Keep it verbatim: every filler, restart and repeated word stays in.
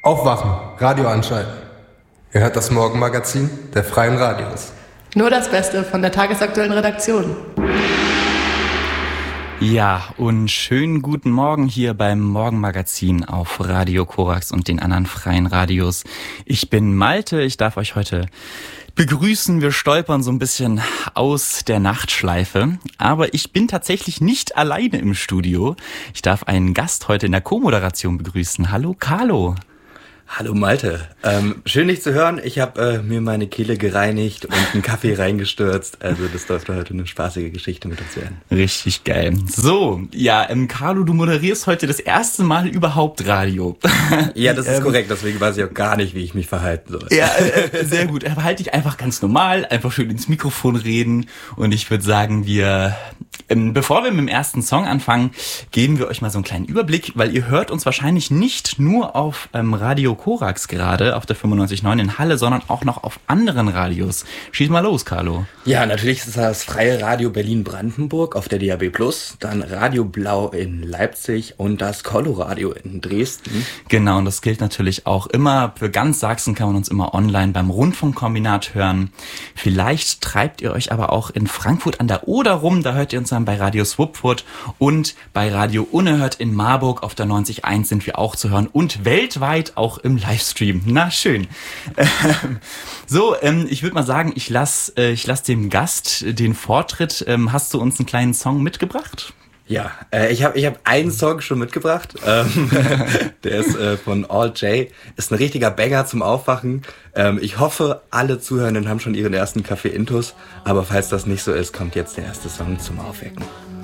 Aufwachen, Radio anschalten. Ihr hört das Morgenmagazin der Freien Radios. Nur das Beste von der tagesaktuellen Redaktion. Ja, und schönen guten Morgen hier beim Morgenmagazin auf Radio Korax und den anderen freien Radios. Ich bin Malte, ich darf euch heute begrüßen. Wir stolpern so ein bisschen aus der Nachtschleife, aber ich bin tatsächlich nicht alleine im Studio. Ich darf einen Gast heute in der Co-Moderation begrüßen. Hallo Carlo. Hallo Malte, ähm, schön dich zu hören. Ich habe äh, mir meine Kehle gereinigt und einen Kaffee reingestürzt. Also das dürfte heute eine spaßige Geschichte mit uns werden. Richtig geil. So, ja, ähm, Carlo, du moderierst heute das erste Mal überhaupt Radio. Ja, das ist ähm, korrekt. Deswegen weiß ich auch gar nicht, wie ich mich verhalten soll. Ja, äh, sehr gut. Verhalte dich einfach ganz normal, einfach schön ins Mikrofon reden. Und ich würde sagen, wir, ähm, bevor wir mit dem ersten Song anfangen, geben wir euch mal so einen kleinen Überblick, weil ihr hört uns wahrscheinlich nicht nur auf ähm, Radio Korax gerade auf der fünfundneunzig Komma neun in Halle, sondern auch noch auf anderen Radios. Schieß mal los, Carlo. Ja, natürlich ist das Freie Radio Berlin-Brandenburg auf der D A B plus, dann Radio Blau in Leipzig und das Coloradio in Dresden. Genau, und das gilt natürlich auch immer. Für ganz Sachsen kann man uns immer online beim Rundfunkkombinat hören. Vielleicht treibt ihr euch aber auch in Frankfurt an der Oder rum. Da hört ihr uns dann bei Radio Swupfurt und bei Radio Unerhört in Marburg auf der neunzig Komma eins sind wir auch zu hören und weltweit auch im Livestream. Na schön. Ähm, so, ähm, ich würde mal sagen, ich lasse äh, ich lass dem Gast den Vortritt. Ähm, hast du uns einen kleinen Song mitgebracht? Ja, äh, ich habe ich hab einen Song schon mitgebracht. Ähm, der ist äh, von All J. Ist ein richtiger Banger zum Aufwachen. Ähm, ich hoffe, alle Zuhörenden haben schon ihren ersten Kaffee intus. Aber falls das nicht so ist, kommt jetzt der erste Song zum Aufwecken.